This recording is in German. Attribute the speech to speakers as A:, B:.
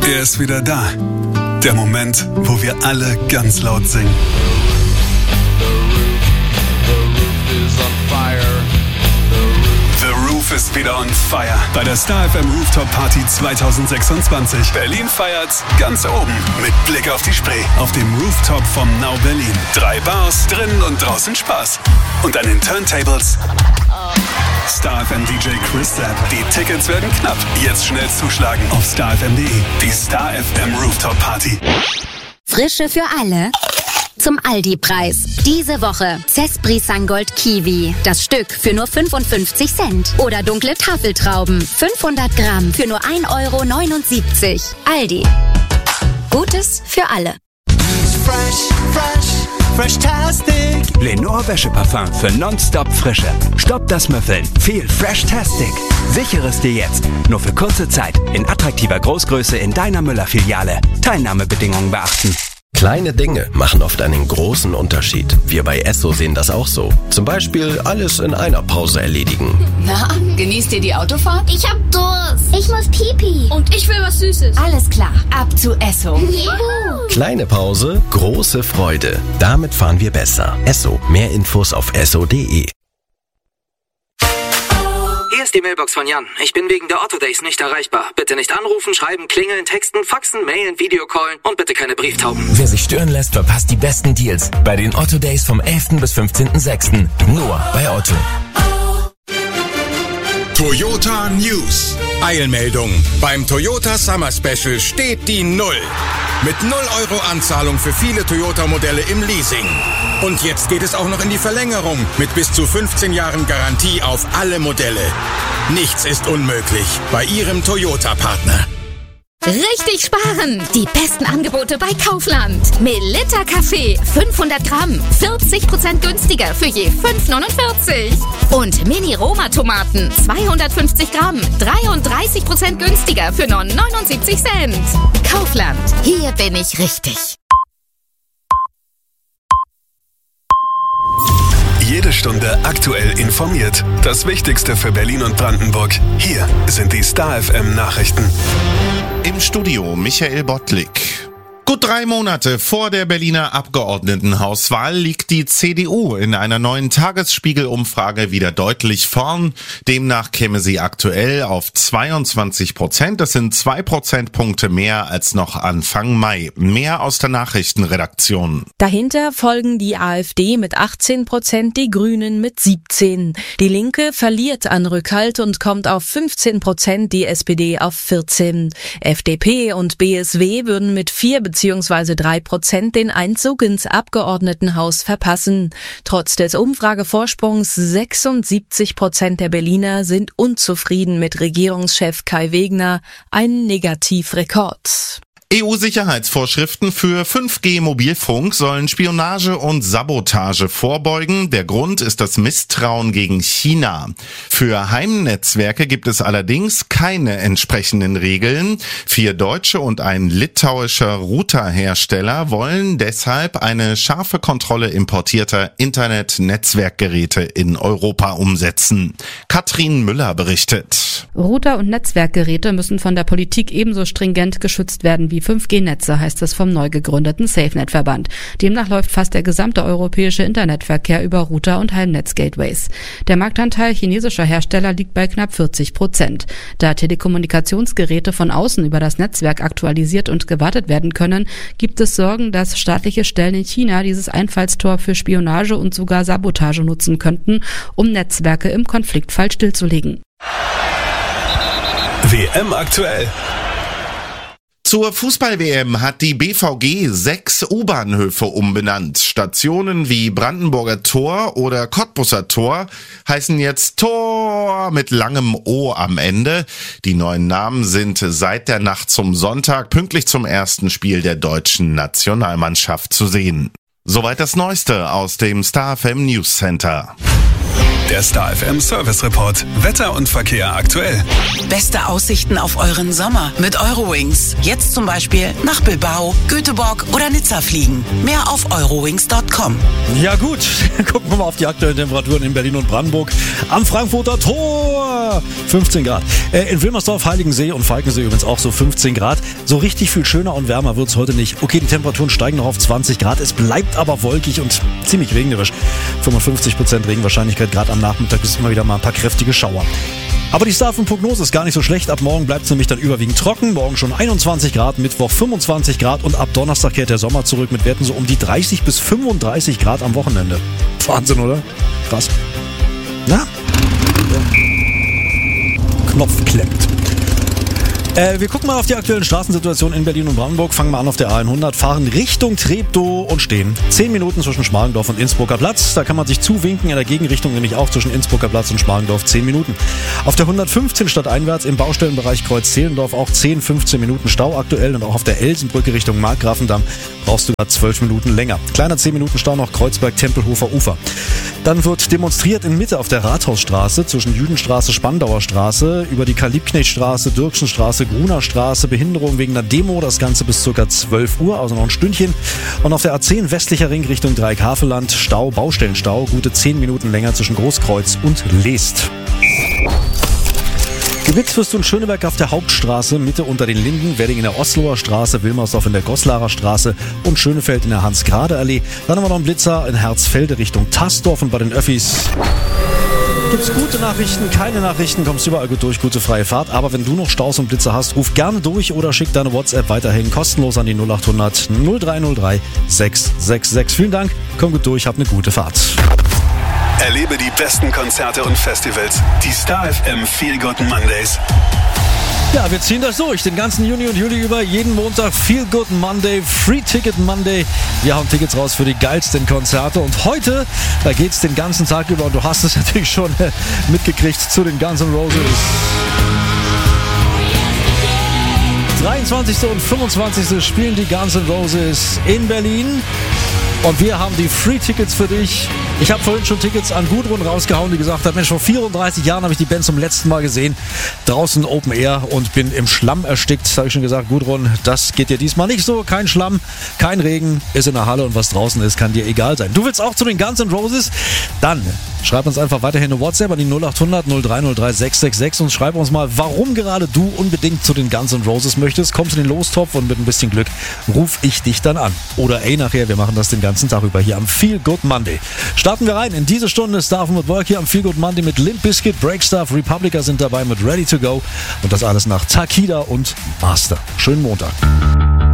A: Er ist wieder da. Der Moment, wo wir alle ganz laut singen. The Roof ist wieder on fire. Bei der Star FM Rooftop Party 2026. Berlin feiert's ganz oben. Mit Blick auf die Spree. Auf dem Rooftop vom Now Berlin. 3 Bars, drinnen und draußen Spaß. Und an den Turntables Star FM DJ Chris Zapp. Die Tickets werden knapp. Jetzt schnell zuschlagen auf starfm.de. Die Star FM Rooftop Party.
B: Frische für alle. Zum Aldi-Preis. Diese Woche Cespri Sangold Kiwi. Das Stück für nur 55 Cent. Oder dunkle Tafeltrauben. 500 Gramm für nur 1,79 €. Aldi. Gutes für alle.
C: Fresh-tastic.
D: Lenore Wäscheparfum für nonstop Frische. Stopp das Müffeln. Viel Fresh-tastic. Sichere es dir jetzt. Nur für kurze Zeit. In attraktiver Großgröße in deiner Müller-Filiale. Teilnahmebedingungen beachten.
E: Kleine Dinge machen oft einen großen Unterschied. Wir bei Esso sehen das auch so. Zum Beispiel alles in einer Pause erledigen.
F: Na, genießt ihr die Autofahrt?
G: Ich hab Durst. Ich muss Pipi.
F: Und ich will was Süßes.
G: Alles klar, ab zu Esso.
F: Juhu.
E: Kleine Pause, große Freude. Damit fahren wir besser. Esso. Mehr Infos auf esso.de.
H: Hier ist die Mailbox von Jan. Ich bin wegen der Otto Days nicht erreichbar. Bitte nicht anrufen, schreiben, klingeln, texten, faxen, mailen, Videocallen und bitte keine Brieftauben.
I: Wer sich stören lässt, verpasst die besten Deals bei den Otto Days vom 11. bis 15.06. Nur bei Otto.
J: Toyota News. Eilmeldung. Beim Toyota Summer Special steht die 0. Mit 0 € Anzahlung für viele Toyota-Modelle im Leasing. Und jetzt geht es auch noch in die Verlängerung mit bis zu 15 Jahren Garantie auf alle Modelle. Nichts ist unmöglich bei Ihrem Toyota-Partner.
K: Richtig sparen! Die besten Angebote bei Kaufland. Melitta Kaffee, 500 Gramm, 40% günstiger für je 5,49. Und Mini-Roma-Tomaten, 250 Gramm, 33% günstiger für nur 79 Cent. Kaufland, hier bin ich richtig.
A: Jede Stunde aktuell informiert. Das Wichtigste für Berlin und Brandenburg. Hier sind die Star FM Nachrichten.
L: Im Studio Michael Bottlik. Gut 3 Monate vor der Berliner Abgeordnetenhauswahl liegt die CDU in einer neuen Tagesspiegel-Umfrage wieder deutlich vorn. Demnach käme sie aktuell auf 22%. Das sind 2 Prozentpunkte mehr als noch Anfang Mai. Mehr aus der Nachrichtenredaktion.
M: Dahinter folgen die AfD mit 18%, die Grünen mit 17%. Die Linke verliert an Rückhalt und kommt auf 15%, die SPD auf 14%. FDP und BSW würden mit 4 bzw. 3% den Einzug ins Abgeordnetenhaus verpassen. Trotz des Umfragevorsprungs 76% der Berliner sind unzufrieden mit Regierungschef Kai Wegner, ein Negativrekord.
L: EU-Sicherheitsvorschriften für 5G-Mobilfunk sollen Spionage und Sabotage vorbeugen. Der Grund ist das Misstrauen gegen China. Für Heimnetzwerke gibt es allerdings keine entsprechenden Regeln. 4 deutsche und ein litauischer Routerhersteller wollen deshalb eine scharfe Kontrolle importierter Internet-Netzwerkgeräte in Europa umsetzen. Katrin Müller berichtet.
N: Router und Netzwerkgeräte müssen von der Politik ebenso stringent geschützt werden wie 5G-Netze, heißt es vom neu gegründeten SafeNet-Verband. Demnach läuft fast der gesamte europäische Internetverkehr über Router und Heimnetz-Gateways. Der Marktanteil chinesischer Hersteller liegt bei knapp 40%. Da Telekommunikationsgeräte von außen über das Netzwerk aktualisiert und gewartet werden können, gibt es Sorgen, dass staatliche Stellen in China dieses Einfallstor für Spionage und sogar Sabotage nutzen könnten, um Netzwerke im Konfliktfall stillzulegen.
A: WM aktuell.
L: Zur Fußball-WM hat die BVG 6 U-Bahnhöfe umbenannt. Stationen wie Brandenburger Tor oder Cottbusser Tor heißen jetzt Tor mit langem O am Ende. Die neuen Namen sind seit der Nacht zum Sonntag pünktlich zum ersten Spiel der deutschen Nationalmannschaft zu sehen. Soweit das Neueste aus dem Star FM News Center.
A: Der Star FM Service Report. Wetter und Verkehr aktuell.
O: Beste Aussichten auf euren Sommer mit Eurowings. Jetzt zum Beispiel nach Bilbao, Göteborg oder Nizza fliegen. Mehr auf eurowings.com.
P: Ja gut, gucken wir mal auf die aktuellen Temperaturen in Berlin und Brandenburg. Am Frankfurter Tor 15 Grad. In Wilmersdorf, Heiligensee und Falkensee übrigens auch so 15 Grad. So richtig viel schöner und wärmer wird es heute nicht. Okay, die Temperaturen steigen noch auf 20 Grad. Es bleibt aber wolkig und ziemlich regnerisch. 55% Regenwahrscheinlichkeit. Gerade am Nachmittag ist immer wieder mal ein paar kräftige Schauer. Aber die Star-Prognose ist gar nicht so schlecht. Ab morgen bleibt es nämlich dann überwiegend trocken. Morgen schon 21 Grad, Mittwoch 25 Grad und ab Donnerstag kehrt der Sommer zurück mit Werten so um die 30 bis 35 Grad am Wochenende. Wahnsinn, oder? Krass. Na? Knopf klemmt. Wir gucken mal auf die aktuellen Straßensituationen in Berlin und Brandenburg. Fangen wir an auf der A100, fahren Richtung Treptow und stehen 10 Minuten zwischen Schmargendorf und Innsbrucker Platz. Da kann man sich zuwinken, in der Gegenrichtung nämlich auch zwischen Innsbrucker Platz und Schmargendorf 10 Minuten. Auf der 115 stadteinwärts im Baustellenbereich Kreuz-Zehlendorf auch 10-15 Minuten Stau aktuell und auch auf der Elsenbrücke Richtung Markgrafendamm brauchst du da 12 Minuten länger. Kleiner 10 Minuten Stau noch Kreuzberg-Tempelhofer Ufer. Dann wird demonstriert in Mitte auf der Rathausstraße zwischen Jüdenstraße, Spandauer Straße, über die Karl-Liebknecht-Straße, Dirksenstraße, Gruner Straße, Behinderung wegen einer Demo, das Ganze bis ca. 12 Uhr, also noch ein Stündchen. Und auf der A10 westlicher Ring Richtung Dreieckhaveland, Stau, Baustellenstau, gute 10 Minuten länger zwischen Großkreuz und Leest. Geblitzt wirst du in Schöneberg auf der Hauptstraße, Mitte unter den Linden, Wedding in der Osloer Straße, Wilmersdorf in der Goslarer Straße und Schönefeld in der Hans-Grade-Allee. Dann haben wir noch einen Blitzer in Herzfelde Richtung Tasdorf und bei den Öffis gibt's gute Nachrichten, keine Nachrichten, kommst überall gut durch, gute freie Fahrt. Aber wenn du noch Staus und Blitzer hast, ruf gerne durch oder schick deine WhatsApp weiterhin kostenlos an die 0800 0303 666. Vielen Dank, komm gut durch, hab eine gute Fahrt.
A: Erlebe die besten Konzerte und Festivals. Die Star FM Feel Good Mondays.
P: Ja, wir ziehen das durch. Den ganzen Juni und Juli über. Jeden Montag Feel Good Monday, Free Ticket Monday. Wir hauen Tickets raus für die geilsten Konzerte. Und heute, da geht's den ganzen Tag über. Und du hast es natürlich schon mitgekriegt zu den Guns N' Roses. 23. und 25. spielen die Guns N' Roses in Berlin. Und wir haben die Free-Tickets für dich. Ich habe vorhin schon Tickets an Gudrun rausgehauen, die gesagt hat, Mensch, vor 34 Jahren habe ich die Band zum letzten Mal gesehen. Draußen Open Air und bin im Schlamm erstickt. Da habe ich schon gesagt, Gudrun, das geht dir diesmal nicht so. Kein Schlamm, kein Regen, ist in der Halle und was draußen ist, kann dir egal sein. Du willst auch zu den Guns N' Roses? Dann schreib uns einfach weiterhin eine WhatsApp an die 0800 0303 666 und schreib uns mal, warum gerade du unbedingt zu den Guns N' Roses möchtest. Kommst in den Lostopf und mit ein bisschen Glück ruf ich dich dann an. Oder nachher, wir machen das den ganzen Tag über hier am Feel Good Monday. Starten wir rein in diese Stunde Star FM at Work hier am Feel Good Monday mit Limp Bizkit, Breakstuff, Republica sind dabei mit Ready to Go und das alles nach Takida und Master. Schönen Montag.